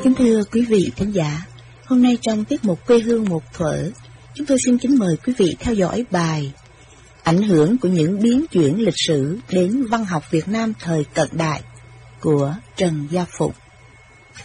Kính thưa quý vị khán giả, hôm nay trong tiết mục Quê hương một thuở, chúng tôi xin kính mời quý vị theo dõi bài Ảnh hưởng của những biến chuyển lịch sử đến văn học Việt Nam thời cận đại của Trần Gia Phục.